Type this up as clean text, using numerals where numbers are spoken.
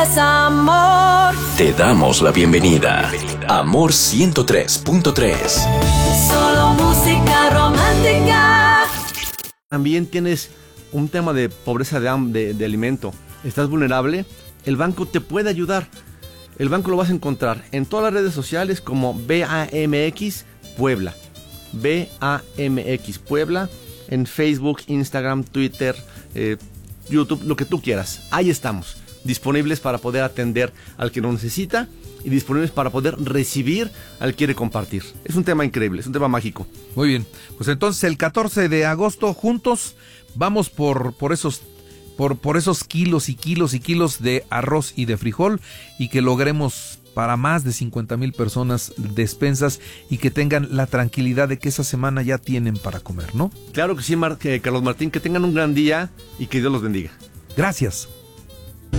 Es amor. Te damos la bienvenida. Amor 103.3. Solo música romántica. También tienes un tema de pobreza de alimento. Estás vulnerable. El banco te puede ayudar. El banco lo vas a encontrar en todas las redes sociales como BAMX Puebla. BAMX Puebla. En Facebook, Instagram, Twitter, YouTube, lo que tú quieras. Ahí estamos. Disponibles para poder atender al que lo necesita y disponibles para poder recibir al que quiere compartir. Es un tema increíble, es un tema mágico. Muy bien, pues entonces el 14 de agosto juntos vamos por esos kilos y kilos y kilos de arroz y de frijol y que logremos para más de 50,000 personas despensas y que tengan la tranquilidad de que esa semana ya tienen para comer, ¿no? Claro que sí, Carlos Martín, que tengan un gran día y que Dios los bendiga. Gracias.